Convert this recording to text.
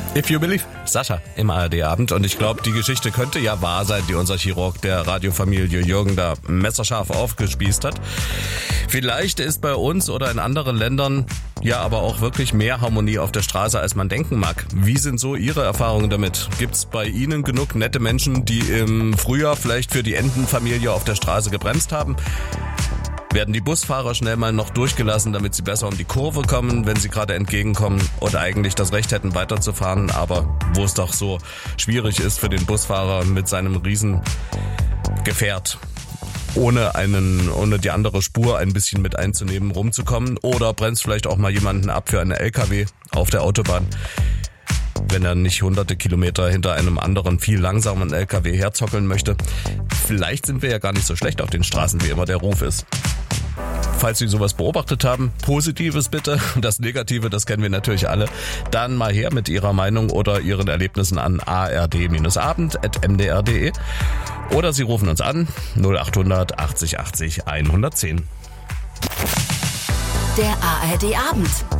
If you believe, Sascha im ARD-Abend. Und ich glaube, die Geschichte könnte ja wahr sein, die unser Chirurg der Radiofamilie Jürgen da messerscharf aufgespießt hat. Vielleicht ist bei uns oder in anderen Ländern ja aber auch wirklich mehr Harmonie auf der Straße, als man denken mag. Wie sind so Ihre Erfahrungen damit? Gibt's bei Ihnen genug nette Menschen, die im Frühjahr vielleicht für die Entenfamilie auf der Straße gebremst haben? Werden die Busfahrer schnell mal noch durchgelassen, damit sie besser um die Kurve kommen, wenn sie gerade entgegenkommen oder eigentlich das Recht hätten weiterzufahren, aber wo es doch so schwierig ist für den Busfahrer mit seinem Riesengefährt ohne die andere Spur ein bisschen mit einzunehmen, rumzukommen, oder bremst vielleicht auch mal jemanden ab für einen LKW auf der Autobahn, wenn er nicht hunderte Kilometer hinter einem anderen, viel langsamen LKW herzockeln möchte. Vielleicht sind wir ja gar nicht so schlecht auf den Straßen, wie immer der Ruf ist. Falls Sie sowas beobachtet haben, Positives bitte, das Negative, das kennen wir natürlich alle, dann mal her mit Ihrer Meinung oder Ihren Erlebnissen an ard-abend@mdr.de oder Sie rufen uns an 0800 80 80 110. Der ARD-Abend.